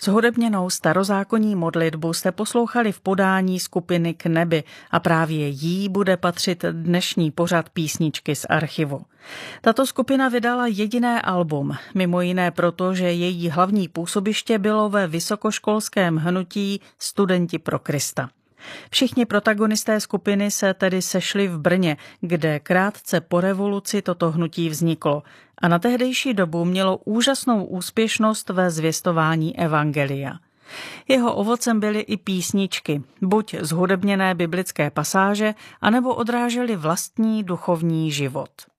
Zhudebněnou starozákonní modlitbu jste poslouchali v podání skupiny K nebi a právě jí bude patřit dnešní pořad Písničky z archivu. Tato skupina vydala jediné album, mimo jiné proto, že její hlavní působiště bylo ve vysokoškolském hnutí Studenti pro Krista. Všichni protagonisté skupiny se tedy sešli v Brně, kde krátce po revoluci toto hnutí vzniklo a na tehdejší dobu mělo úžasnou úspěšnost ve zvěstování evangelia. Jeho ovocem byly i písničky, buď zhudebněné biblické pasáže, anebo odrážely vlastní duchovní život.